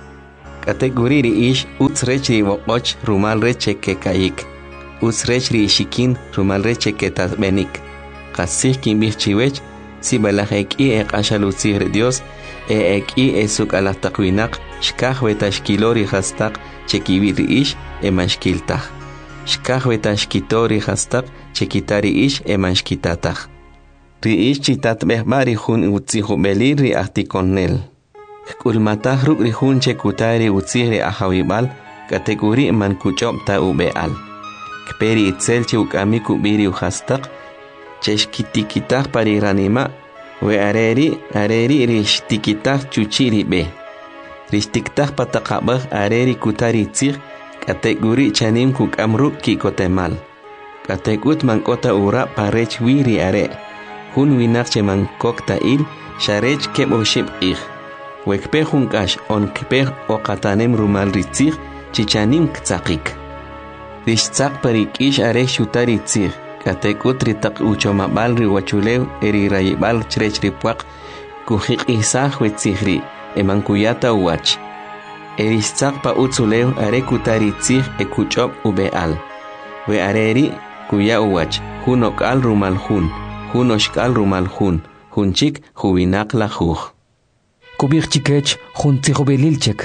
Kategori ri ish uts rech ri waqoch rumal reche ke kayik, uts rech ri shikin rumal reche ke tatbenik, qasih kimbih chiwech, si balaj eki e qashalutzih ri Dios, e eki e suk alahtaqwinak, shkaj wetashkilori hastak chekibi ri ish e manshkiltaj, shkaj wetashkitori hastak chekitari ish e manshkitataj. Ri ish chitatbeh bari jun utzijubelir ri ahtikonnel. Kulmataj ruk ri jun chekutari utzih ri ahawibal, kategori man kuchop ta ubeal. Kperi itzel che ukami kubiri uhastak, cheshkitikitaj pari ranima, we areri areri rishtikitaj chuchiri be. Rishtiktaj patakabaj areri kutari tzih, kategori chanim kukamruk kikotemal. Kategut mankota ura parech wiri are. Hun winak che mankokta il, sharech kebo shib ich. Wekpe junkash on kpe o katanem rumal ritzih, chichanim ktsakik. Rishtzak parik ish are shutari tzih. Katekut ritak uchomabal riwachulew eri rayibal chrech ripuak, kuhik isah wetzihri, emankuyata uwach. Erishtzak pa utzulew are kutari tzih e kuchop ubeal. We areri kuya uwach, hun okal rumal hun, hun oshkal rumal hun, hunchik hubinak la juj. Kubir chikech hun tzihobelilchek.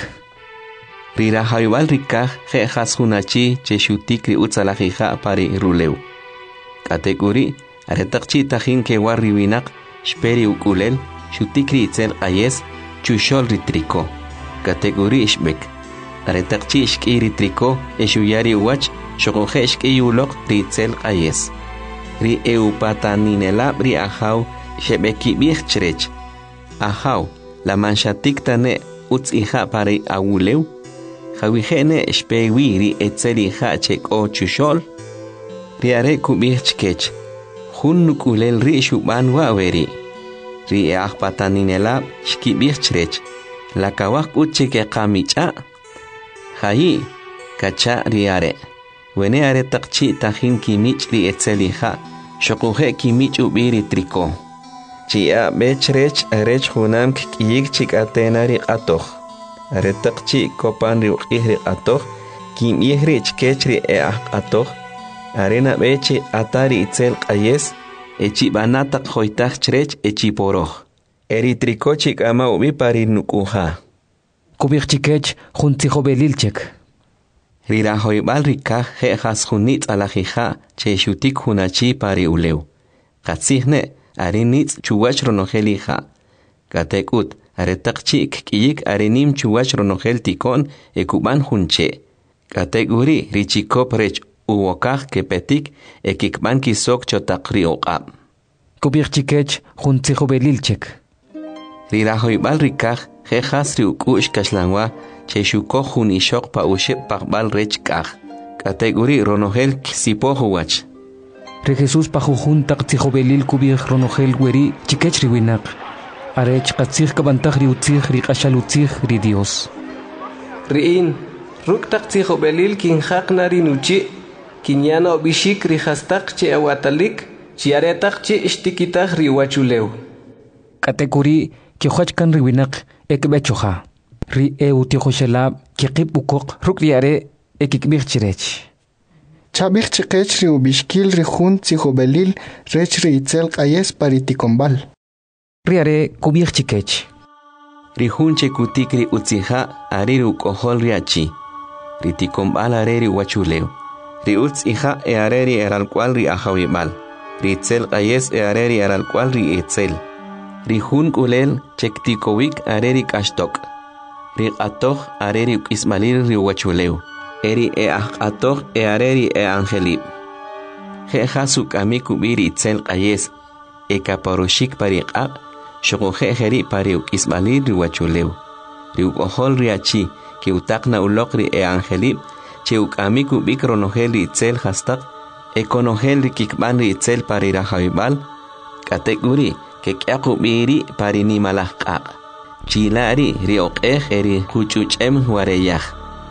Rira hayubal rikaj jejas hunachi cheshutik ri utzalajija pari rulew. Kategori aretakchi tajin ke warri winak shperi ukulel shutikri itzel ayes chushol ritriko. Kategori ishbek aretakchi ishkiri triko eshuyari uwach shogoje ishki ulok ritzel ayes. Ri eupataninelab ri ahaw shebeki bichrech. Ahaw la manshatik tane utzija pari awulew. Jawijene shpewi ri etzeli hachek o chushol. Riare kubih chkech, hun nukulel ri shuban waweri. Ri e ahpataninelab shkibih chrech, la kawak uchike kamicha. Hayi, kacha riare. Wene are takchi tajin kimich ri etzeliha, shokuje kimich ubiri triko. Chia bechrech arech hunam kiyik chikatena ri atoh. Are takchi kopan ri ukih atoh, kim ihri chkech ri e ah atoh. Arena beche atari itzel ayes, echi banata hoitaj chrech echi poroj. Eri trikochik ama ubi pari nukuja. Kubir chikech juntzihobelilchek. Rira hoibal rikaj jejas junitz alajija che shutik hunachi pari ulew. Katzihne arinitz chuwach ronojelija. Katekut aretakchik kiyik arinim chuwach ronojel tikon ekuban junche. Kategori richikop rech uwokaj kepetik ekikban kisok chotakri oqab. Kubir chikech juntzihobelilchek. Rira hoibal rikaj jejas riukush kashlanwa che shuko junishok pa ushep pakbal rech kaj. Kategori ronojel ksipohuwach. Re Jesus pa jujun taktzihobelil kubir ronojel weri chikech riwinak. Arech katzih kabantaj riutzih riqashalutzih ri Dios. Riin, ruk taktzihobelil kinjak nuchi, kinyana obishik rihastak che awatalik, chiaretak che ishtikitaj riwachulew. Kategori kihuachkan riwinak ekbechoja. Ri eutihoshelab kikib ukok ruk riare ekikbir chirech. Chabir chikech ri ubishkil ri jun tzihobelil rech ri itzel ayes paritikombal. Riare kubir chikech. Ri jun chekutik ri utzija ari ukohol riachi. Ri tikombal areri wachulew. Ri utzija e areri eral cual ri ahawibal. Ri itzel ayes e areri eral cual ri itzel. Ri jun kulel chektikowik areri kashtok. Ri atoh areri ukismalir ri wachulew. Eri e atoh e areri e angelib. Jeja sukami kubiri itzel ayes. E kaparoshik pariqab. Shogoje jeri pari ukismalir ri wachulew. Ri ukohol riachi ki utakna ulokri e angelib. Che ukami kubik ronojel ri itzel hastak. E konojel ri kikban ri itzel pari rahabibal. Kategori ke kya kubiri pari ni malahqaq. Chilari ri oqej eri kuchuchem wareyaj.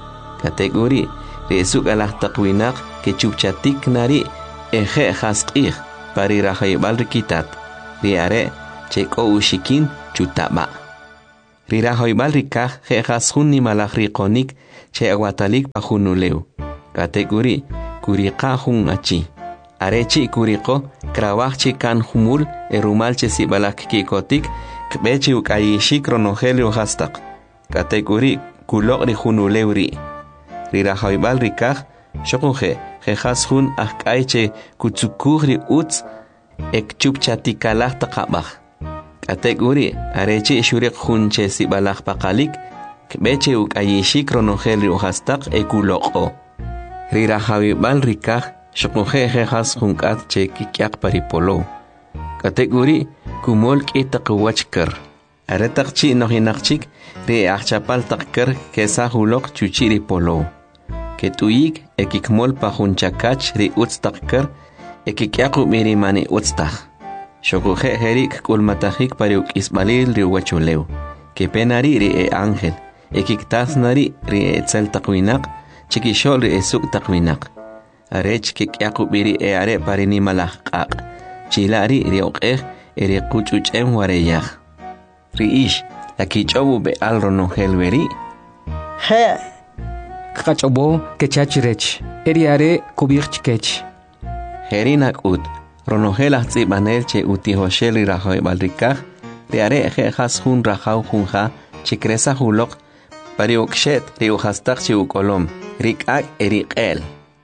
Kategori resuk alah taqwinak ke chupchatik nari eje hasqih pari rahaybal rikitat riare cheko ushikin chutaba rirahaybal rikah je hashun ni malak riqonik che aguatalik pajunuleu kategori kuriqa hun achi arechi kuriqo krawahchi kan humul erumalche sibalak kikotik kbechi ukayishik ronohelio hastaq kategori kulok ri hunuleu ri rirahaybal rikah shokuje jejas hun akaiche kutsukuri uts ek chupchatikalah taqabah kategori arechi shuriq hun che sibalak paqalik kbeche ukayishik ronohel uhastaq ekuloko rirahaybal rikah shokuje jejas hun kat che kikyak paripolo kategori kumol kitaqwachkar aretaqchi nohinaqchik re achapal taqkar kesa hulok chuchiri polo ketuyik ekikmol pajunchakach ri utstakar ekikyaku mirimani utstak shokuje herik kulmatajik pariuk isbalil ri wachuleu kepenari ri e ángel ekiktasnari ri e tsel taqwinak chikishol ri esuk taqwinak arech kikyaku biri e are parini malaqaq chilari ri oqej eri quchuchem wareyaj ri ish lakichobu be alrono helveri he Kachobo kechachirech eriare kubirchkech Herinak ut ronohela tsibanel che utihoshel rahoy balrikah riare je has hun rahau hunja chikresa hulok pariukshet riuhastaq chiukolom rikak eriqel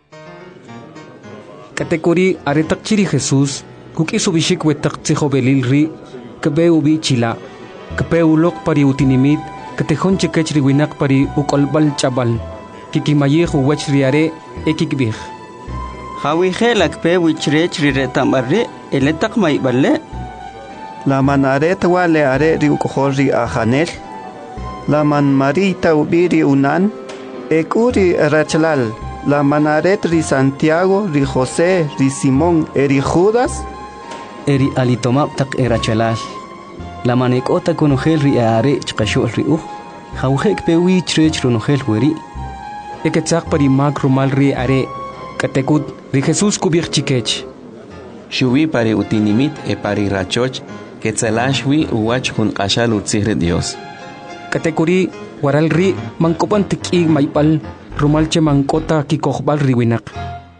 kategori aretak chiri Jesus kukisubishik wetak tsikhobelil ri kebeubi chila kepeulok pariutinimit ketejon chekech riwinak pari ukolbal chabal kikimayih uwach riare ekikbih Hawi khelak pe wichrech riretambarre eletak may balle La man aret wale are ri ukohori ahanel La man marita ubiri unan ekuri rachlal La man aret ri Santiago ri José ri Simón eri Judas eri alitomap tak erachalal La man ekota konohel ri are chqashol ri uh Hawhek pe wichrech ronohel weri eketsak pari mag rumal ri are katekut ri Jesus kubir chikech shuwi pari utinimit e pari rachoch ketzelashwi uwach hun qashal utzihre Dios katekuri waral ri mangkopan tiki maipal rumalche mangkota kikohbal riwinak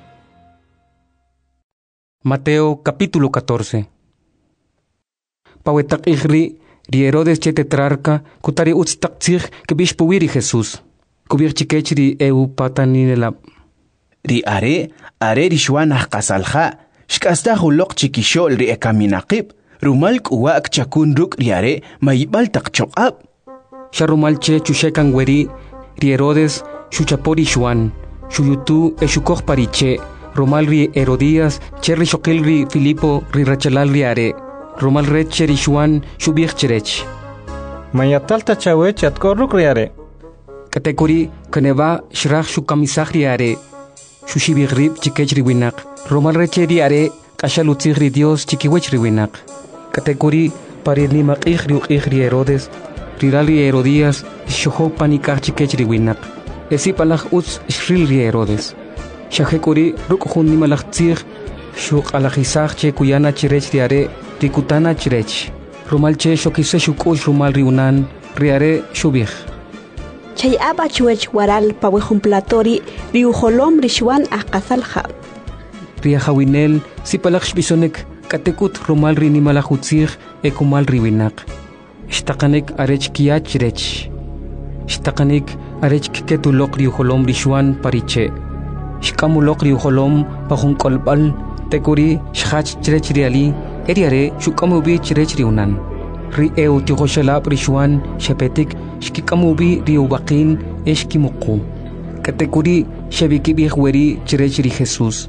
Mateo capítulo catorce Pawetak ihri ri Herodes che tetrarca kutari utstak tzih kebish puwiri Jesus kubir chikech ri eu pataninelab ri are are ri shwanah qasalha shkasta hulok chikishol ri ekaminaqib rumal kuwa chakun ruk ri are maybal taqchoqab sharumal che chushekan weri ri Herodes shuchapori shwan shuyutu eshukoj pariche rumal ri Herodías che ri shokil ri Filipo ri rachalal ri are rumal reche ri shwan shubich cherech mayatal tachawech atkorruk ri are katekuri kaneva shrach shukamisach ri are Shushibigrib chikech riwinak Romal reche ri are kashalutzig ri Dios chikiwech riwinak Kategori parirni maqih ri uqih ri Herodes Rirali Herodías shoho panikach chikech riwinak Esi palach utz shril ri Herodes Shahekuri rukhun ni malach tzig shuk alajisach che kuyana chirech ri are rikutana chirech Romal che shokise shukush rumal ri unan ri are shubich Chay abachuech waral pawejumplatori riujolom rishwan aqasalha. Riahawinel si palaksh bisonek katekut romal rini malachutzir ekumal riwinak. Shtakanek arech kiach rech. Shtakanek arech ketulok riujolom rishwan pariche. Shkamulok riujolom pahun kolbal tekuri shhach chrech riali eriare shukamubi chrech riunan. Ri eu tihoshalab rishwan shapetik shkikamubi riubaqin eshkimuqu katekuri shabikibih weri chirech ri Jesus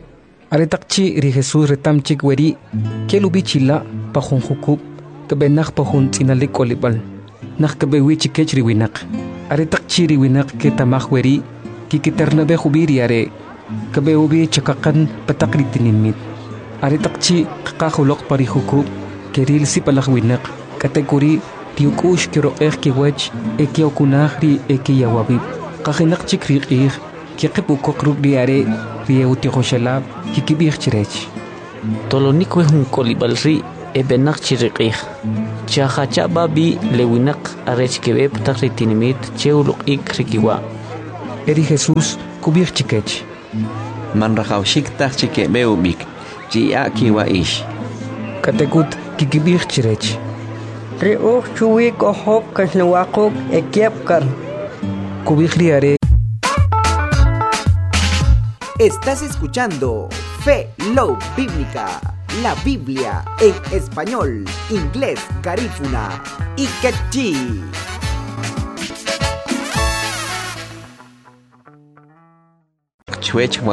aretakchi ri Jesus retamchik weri kelubi chila pahun hukub kabenach pahun tinalik kolibal nak kabewi chikech ri winak aretakchi ri winak ketamach weri kikiternabe hubiri are kabeubi chakakan patakri tinimit aretakchi qaqahulok pari hukub keril si palak winak kategori tiukush kiro ek kiwech ekiokunahri ekiyawabib qahinak chikriqih kiqib ukoqruk riare rieuti khoshalab kikibih chirech tolonik wehun kolibalri ebenak chiriqih chahacha babi lewinak arech kebeb takritinimit cheuluk ik rikiwa eri Jesus kubih chikech man rahawshik tak chikebeubik chia kiwa ish katekut kikibih chirech riuh chuwi kohok kasnawakok ekiapkar kubih riare. Estás escuchando Fe Love Bíblica, la Biblia en español, inglés, garífuna y quechí. Chuech